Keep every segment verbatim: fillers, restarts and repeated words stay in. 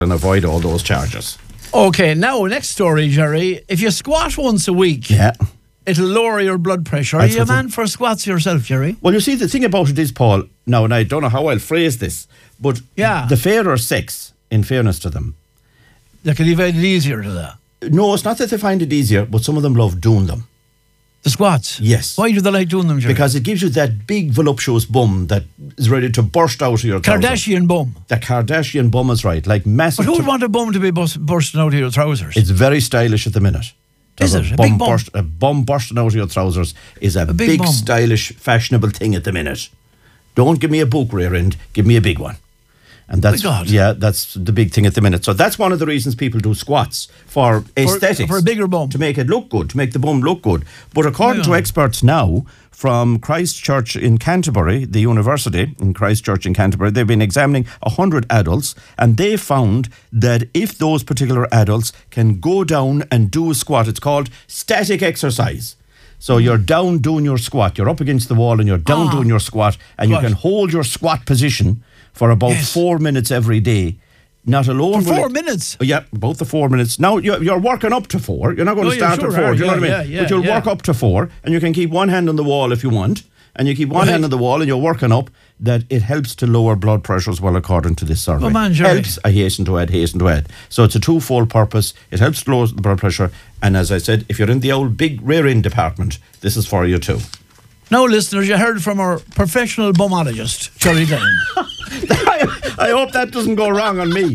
and avoid all those charges. Okay, now next story, Jerry. If you squat once a week, Yeah. it'll lower your blood pressure. Are That's you a what man for squats yourself, Jerry? Well, you see, the thing about it is, Paul, now, and I don't know how I'll phrase this, but Yeah. the fairer sex, in fairness to them, They can find it easier to that. no, it's not that they find it easier, but some of them love doing them. The squats? Yes. Why do they like doing them, Jerry? Because it gives you that big voluptuous bum that is ready to burst out of your trousers. Kardashian bum. The Kardashian bum is right, like massive. But who would t- want a bum to be bus- bursting out of your trousers? It's very stylish at the minute. To Is have it? A big bum? burst, a bum bursting out of your trousers is a, A big big, bum. stylish, fashionable thing at the minute. Don't give me a book rear end, give me a big one. And that's God. yeah, that's the big thing at the minute. So that's one of the reasons people do squats for aesthetics, for a bigger bum. to make it look good, to make the bum look good. But according to Yeah. experts now from Christ Church in Canterbury, the university in Christ Church in Canterbury, they've been examining a hundred adults, and they found that if those particular adults can go down and do a squat, it's called static exercise. So you're down doing your squat, you're up against the wall and you're down Ah. doing your squat, and you Right. can hold your squat position for about Yes. four minutes every day. Not alone. For will four it- minutes? Oh, yeah, about the four minutes. Now you're, you're working up to four. You're not going Oh, to yeah, start sure at four. are. Do you know Yeah, what I mean? yeah, yeah, but you'll yeah. work up to four, and you can keep one hand on the wall if you want, and you keep one Right. hand on the wall, and you're working up. That it helps to lower blood pressure as well, according to this survey. Oh, man, Jerry. Helps. I hasten to add, hasten to add. So it's a twofold purpose. It helps to lower the blood pressure, and as I said, if you're in the old big rear end department, this is for you too. Now, listeners, you heard from our professional bumologist, Jerry Glenn. I, I hope that doesn't go wrong on me.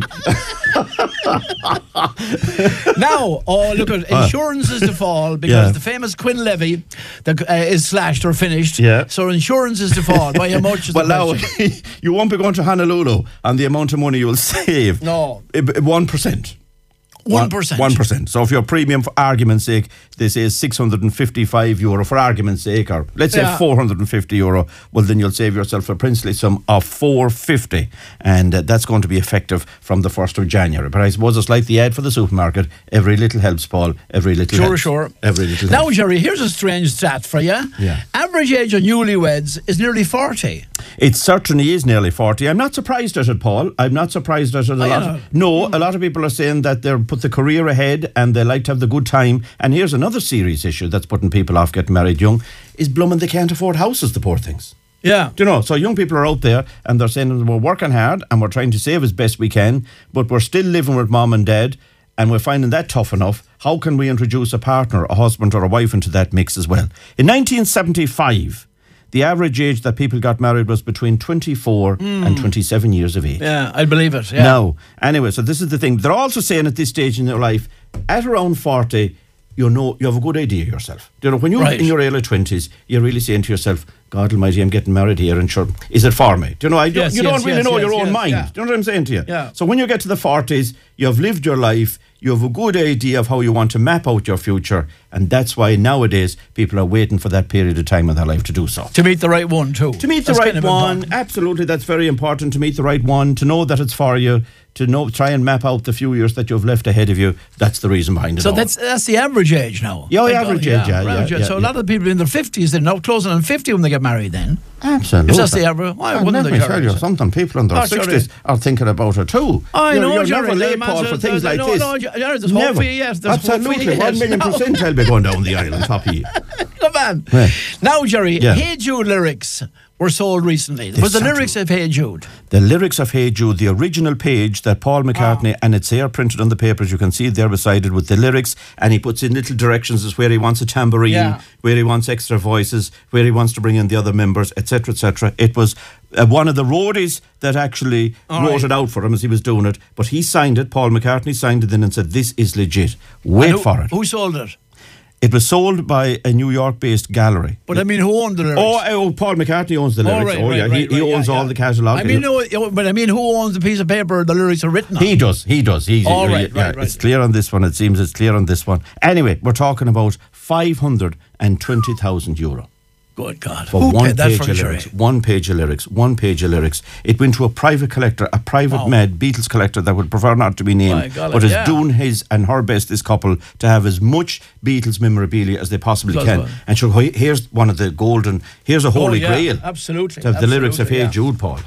Now, oh, look at insurance is to fall because Yeah. the famous Quinn levy that, uh, is slashed or finished. Yeah. So insurance is to fall. By how much is Well, the now question? you won't be going to Honolulu on the amount of money you will save. No. One percent. One percent. One percent. So if your premium, for argument's sake, they say is six hundred and fifty-five euro for argument's sake, or let's say Yeah. four hundred and fifty euro. Well, then you'll save yourself a princely sum of four fifty, and uh, that's going to be effective from the first of January. But I suppose it's like the ad for the supermarket: every little helps, Paul. Every little Sure, helps. sure. Every little Now, helps. Jerry, here's a strange stat for you. Yeah. Average age of newlyweds is nearly forty. It certainly is nearly forty. I'm not surprised at it, Paul. I'm not surprised at it a Oh, lot. yeah. No, a lot of people are saying that they're put the career ahead and they like to have the good time. And here's another serious issue that's putting people off getting married young is blooming they can't afford houses, the poor things. Yeah. Do you know? So young people are out there and they're saying we're working hard and we're trying to save as best we can, but we're still living with mom and dad and we're finding that tough enough. How can we introduce a partner, a husband or a wife into that mix as well? In nineteen seventy-five, the average age that people got married was between twenty-four and twenty-seven years of age. Yeah, I believe it. Yeah. Now, anyway, so this is the thing. They're also saying at this stage in your life, at around forty, you know, you have a good idea of yourself. You know, when you're Right. in your early twenties, you're really saying to yourself, God almighty, I'm getting married here, and sure, is it for me? Do you know, I don't, Yes, you yes, don't really yes, know yes, your own yes, mind. yeah. Do you know what I'm saying to you? Yeah. So when you get to the forties, you have lived your life, you have a good idea of how you want to map out your future, and that's why nowadays people are waiting for that period of time in their life to do so. To meet the right one, too. To meet That's the right kind of one, important. absolutely, that's very important. To meet the right one, to know that it's for you, to know, try and map out the few years that you've left ahead of you. That's the reason behind it. So all. that's that's the average age now. Yeah, the Thank average God, age, yeah, average yeah, age. yeah, So a yeah. lot of people in their fifties, they're now closing on fifty when they get married then. absolutely. If that's the average, why And wouldn't let they, me tell Jerry? you something. People in their Oh, Jerry. sixties are thinking about it too. I you're, know, you're Jerry. never late, man, Paul, so- for things so- like no, this. No, Jerry, there's hope for you, yes. There's hope for Absolutely, you, one yes. million No. percent I'll be going down the aisle on top of you. Come on. Right. Now, Jerry, Yeah. Hey Jude lyrics were sold recently. They was the certainly- lyrics of Hey Jude? The lyrics of Hey Jude, the original page that Paul McCartney, Ah. and it's here printed on the papers, you can see it there beside it with the lyrics, and he puts in little directions as where he wants a tambourine, Yeah. where he wants extra voices, where he wants to bring in the other members, et cetera, et cetera. It was uh, one of the roadies that actually All wrote right. it out for him as he was doing it, but he signed it, Paul McCartney signed it in and said, this is legit. Wait And who, for it. Who sold it? It was sold by a New York-based gallery. But I mean, who owned the lyrics? Oh, oh, Paul McCartney owns the Oh, lyrics. right, oh, right, yeah, right, he, he right, owns yeah, all yeah. the catalogue. I mean, no, but I mean, who owns the piece of paper the lyrics are written on? He does, he does. He's, All yeah, right, yeah, right, right. It's clear on this one. It seems it's clear on this one. Anyway, we're talking about five hundred twenty thousand euro Good God. for Who one paid that page for of you, lyrics. Jerry? One page of lyrics. One page of lyrics. It went to a private collector, a private Wow. mad Beatles collector that would prefer not to be My named, golly, but is yeah. doing his and her best, this couple, to have as much Beatles memorabilia as they possibly Does can. well. And so here's one of the golden, here's a holy Oh, yeah, grail. absolutely. To have the lyrics of absolutely, Hey yeah. Jude, Paul, huh?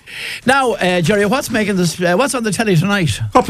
Now, uh, Jerry, what's making this? Uh, what's on the telly tonight?